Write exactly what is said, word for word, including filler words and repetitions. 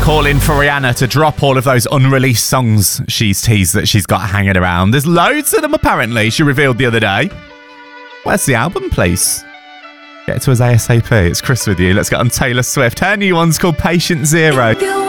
calling for Rihanna to drop all of those unreleased songs she's teased that she's got hanging around. There's loads of them, apparently, she revealed the other day. Where's the album, please? Get it to us ASAP. It's Chris with you. Let's get on Taylor Swift. Her new one's called Patient Zero.